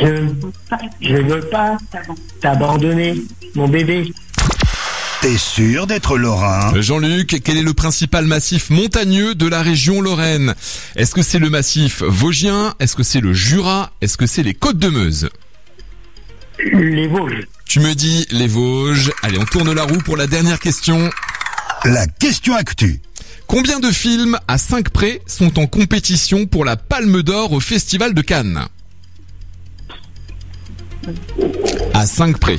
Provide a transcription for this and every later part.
Je veux pas t'abandonner, mon bébé. T'es sûr d'être lorrain? Jean-Luc, quel est le principal massif montagneux de la région Lorraine? Est-ce que c'est le massif vosgien? Est-ce que c'est le Jura? Est-ce que c'est les Côtes de Meuse? Les Vosges. Tu me dis les Vosges. Allez, on tourne la roue pour la dernière question. La question actu. Combien de films à 5 près sont en compétition pour la Palme d'Or au Festival de Cannes? À 5 près.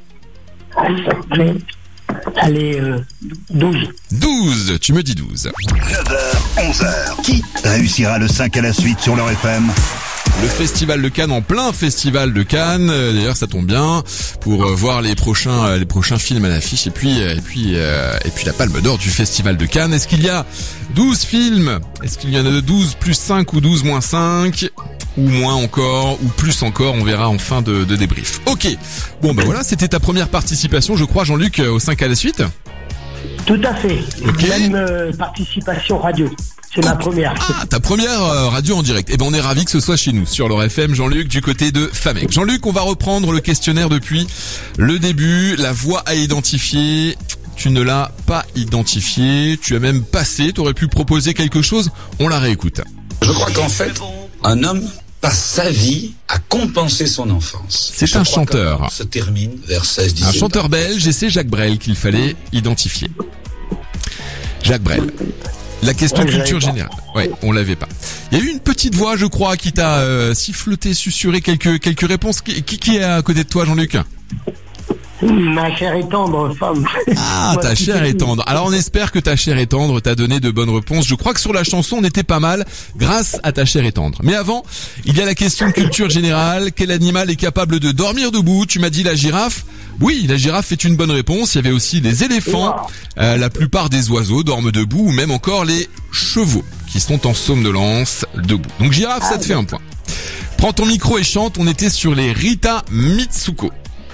Allez, 12. 12, tu me dis 12. 9h, 11h. Qui réussira le 5 à la suite sur leur FM? Le Festival de Cannes, en plein Festival de Cannes. D'ailleurs, ça tombe bien pour voir les prochains films à l'affiche et puis la Palme d'Or du Festival de Cannes. Est-ce qu'il y a 12 films? Est-ce qu'il y en a 12 plus 5 ou 12 moins 5? Ou moins encore, ou plus encore, on verra en fin de débrief. Ok. Bon, ben voilà, c'était ta première participation, je crois, Jean-Luc, au 5 à la suite. Tout à fait. Ok. Même participation radio. C'est ma première. Ah, ta première radio en direct. Eh ben, on est ravis que ce soit chez nous, sur leur FM, Jean-Luc, du côté de Famec. Jean-Luc, on va reprendre le questionnaire depuis le début. La voix à identifier. Tu ne l'as pas identifié. Tu as même passé. Tu aurais pu proposer quelque chose. On la réécoute. Je crois qu'en fait, un homme passe sa vie à compenser son enfance. C'est un chanteur. Se termine vers 16-17 Un chanteur belge, et c'est Jacques Brel qu'il fallait identifier. Jacques Brel. La question culture générale. Ouais, on l'avait pas. Il y a eu une petite voix, je crois, qui t'a siffloté, susurré quelques réponses. Qui est à côté de toi, Jean-Luc? Ma chère et tendre femme. Ah, ta chère et tendre. Alors on espère que ta chère et tendre t'a donné de bonnes réponses. Je crois que sur la chanson on était pas mal grâce à ta chère et tendre. Mais avant, il y a la question de culture générale. Quel animal est capable de dormir debout? Tu m'as dit la girafe. Oui, la girafe est une bonne réponse. Il y avait aussi les éléphants. La plupart des oiseaux dorment debout, ou même encore les chevaux qui sont en somnolence debout. Donc girafe, ça te fait un point. Prends ton micro et chante. On était sur les Rita Mitsuko.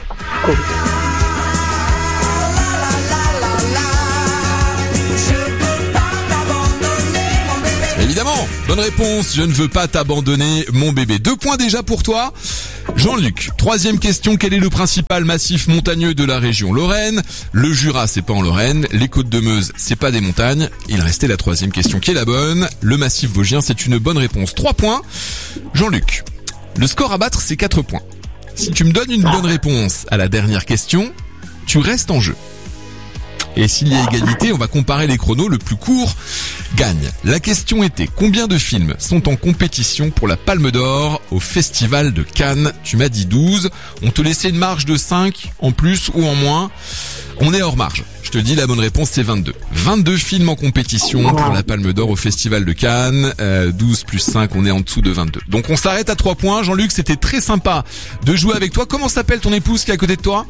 Évidemment, bonne réponse, je ne veux pas t'abandonner mon bébé. 2 points déjà pour toi. Jean-Luc, troisième question, quel est le principal massif montagneux de la région Lorraine? Le Jura, c'est pas en Lorraine. Les Côtes de Meuse, c'est pas des montagnes. Il restait la troisième question qui est la bonne. Le massif vosgien, c'est une bonne réponse. 3 points. Jean-Luc, le score à battre, c'est 4 points. Si tu me donnes une bonne réponse à la dernière question, tu restes en jeu. Et s'il y a égalité, on va comparer les chronos. Le plus court gagne. La question était, combien de films sont en compétition pour la Palme d'Or au Festival de Cannes? Tu m'as dit 12. On te laissait une marge de 5 en plus ou en moins. On est hors marge. Je te dis, la bonne réponse, c'est 22. 22 films en compétition pour la Palme d'Or au Festival de Cannes. 12 plus 5, on est en dessous de 22. Donc on s'arrête à 3 points. Jean-Luc, c'était très sympa de jouer avec toi. Comment s'appelle ton épouse qui est à côté de toi?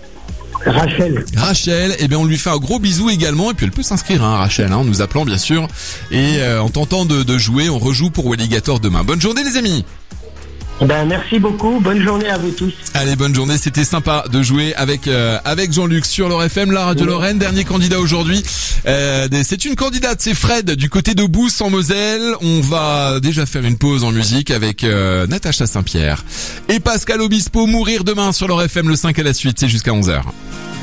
Rachel, eh bien on lui fait un gros bisou également, et puis elle peut s'inscrire, Rachel, en nous appelant bien sûr, et en tentant de jouer, on rejoue pour Walligator demain. Bonne journée les amis. Merci beaucoup, bonne journée à vous tous. Allez, bonne journée, c'était sympa de jouer avec Jean-Luc sur leur FM, la radio Lorraine. Dernier candidat aujourd'hui, c'est une candidate, c'est Fred du côté de Bousse en Moselle. On va déjà faire une pause en musique avec Natacha Saint-Pierre et Pascal Obispo. Mourir demain sur leur FM, le 5 à la suite, c'est jusqu'à 11h.